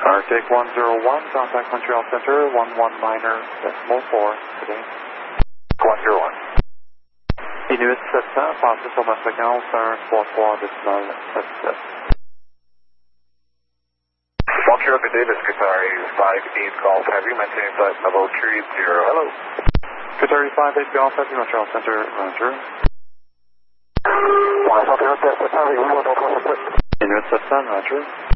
Arctic 101, contact Montreal Center, 11-4 today. 101. Inuit 700, passez sur ma fréquence 133,77. Montreal, good day, this is Qatari 58 Golf. Have you maintained flight level 30? Hello. Qatari 58 Golf, Heavy Montreal Center, Roger. Inuit 700, Roger.